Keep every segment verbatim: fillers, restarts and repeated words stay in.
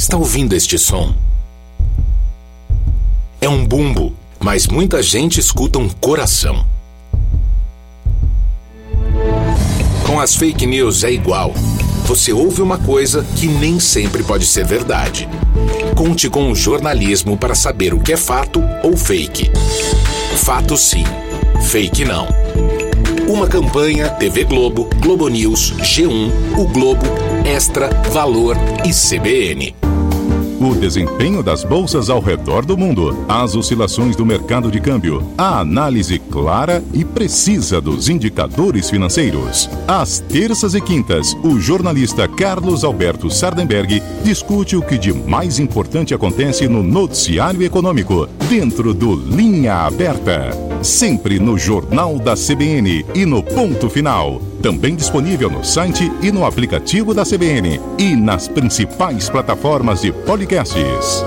está ouvindo este som? É um bumbo, mas muita gente escuta um coração. Com as fake news é igual. Você ouve uma coisa que nem sempre pode ser verdade. Conte com o jornalismo para saber o que é fato ou fake. Fato sim, fake não. Uma campanha T V Globo, Globo News, G um, O Globo, Extra, Valor e C B N. O desempenho das bolsas ao redor do mundo, as oscilações do mercado de câmbio, a análise clara e precisa dos indicadores financeiros. Às terças e quintas, o jornalista Carlos Alberto Sardenberg discute o que de mais importante acontece no noticiário econômico, dentro do Linha Aberta. Sempre no Jornal da C B N e no Ponto Final. Também disponível no site e no aplicativo da C B N e nas principais plataformas de podcasts.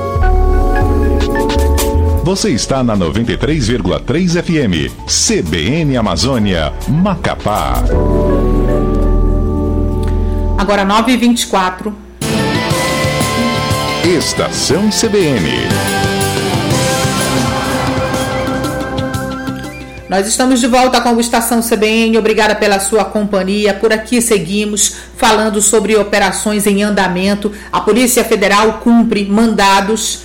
Você está na noventa e três vírgula três F M, C B N Amazônia, Macapá. Agora nove e vinte e quatro. Estação C B N. Nós estamos de volta com a Estação C B N, obrigada pela sua companhia. Por aqui seguimos falando sobre operações em andamento. A Polícia Federal cumpre mandados,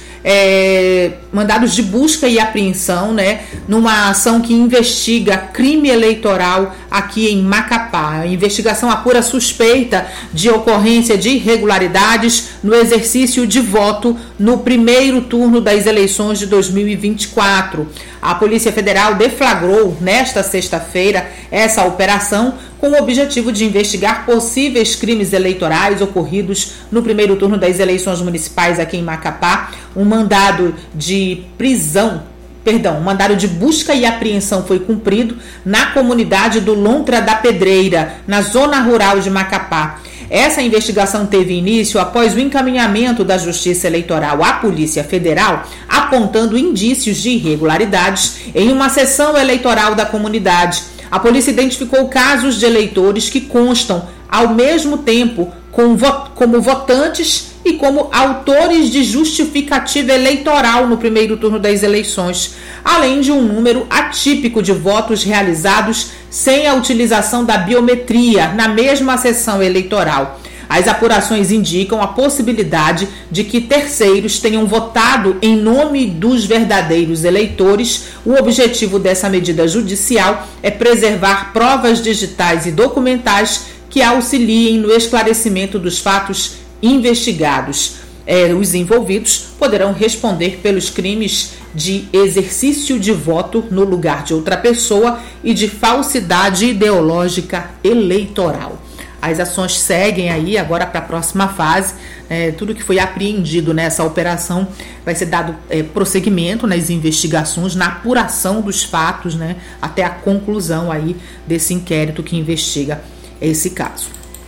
é, mandados de busca e apreensão, né, numa ação que investiga crime eleitoral aqui em Macapá. A investigação apura suspeita de ocorrência de irregularidades no exercício de voto no primeiro turno das eleições de dois mil e vinte e quatro. A Polícia Federal deflagrou nesta sexta-feira essa operação com o objetivo de investigar possíveis crimes eleitorais ocorridos no primeiro turno das eleições municipais aqui em Macapá. Um mandado de prisão, perdão, um mandado de busca e apreensão foi cumprido na comunidade do Lontra da Pedreira, na zona rural de Macapá. Essa investigação teve início após o encaminhamento da Justiça Eleitoral à Polícia Federal, apontando indícios de irregularidades em uma sessão eleitoral da comunidade. A polícia identificou casos de eleitores que constam ao mesmo tempo como votantes e como autores de justificativa eleitoral no primeiro turno das eleições, além de um número atípico de votos realizados sem a utilização da biometria na mesma sessão eleitoral. As apurações indicam a possibilidade de que terceiros tenham votado em nome dos verdadeiros eleitores. O objetivo dessa medida judicial é preservar provas digitais e documentais que auxiliem no esclarecimento dos fatos investigados. É, os envolvidos poderão responder pelos crimes de exercício de voto no lugar de outra pessoa e de falsidade ideológica eleitoral. As ações seguem aí agora para a próxima fase. É, tudo que foi apreendido nessa operação vai ser dado é, prosseguimento nas investigações, na apuração dos fatos, né, até a conclusão aí desse inquérito que investiga esse caso.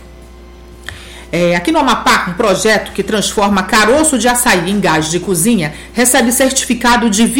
É, aqui no Amapá, um projeto que transforma caroço de açaí em gás de cozinha recebe certificado de